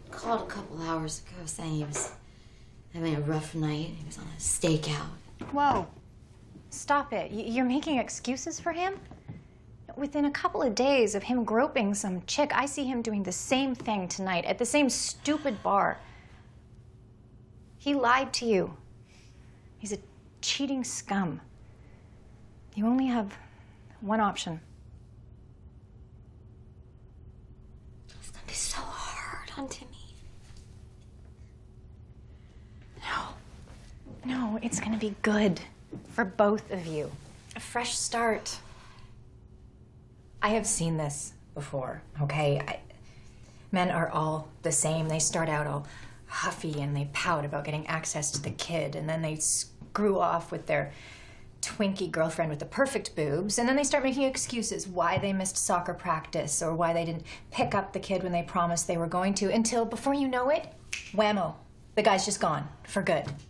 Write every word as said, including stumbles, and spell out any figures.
called a couple hours ago saying he was having a rough night. He was on a stakeout. Whoa. Stop it. Y- You're making excuses for him? Within a couple of days of him groping some chick, I see him doing the same thing tonight at the same stupid bar. He lied to you. He's a cheating scum. You only have one option. It's gonna be so hard on Timmy. No. No, it's gonna be good for both of you. A fresh start. I have seen this before, okay? I, men are all the same. They start out all huffy and they pout about getting access to the kid, and then they screw off with their Twinkie girlfriend with the perfect boobs, and then they start making excuses why they missed soccer practice or why they didn't pick up the kid when they promised they were going to, until before you know it, whammo, the guy's just gone for good.